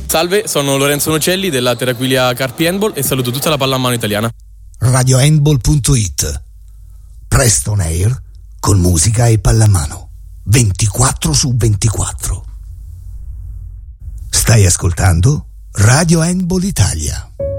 Salve, sono Lorenzo Nocelli della Terraquilia Carpi Handball e saluto tutta la pallamano italiana. RadioHandball.it. Presto on air con musica e pallamano 24/24. Stai ascoltando Radio Handball Italia.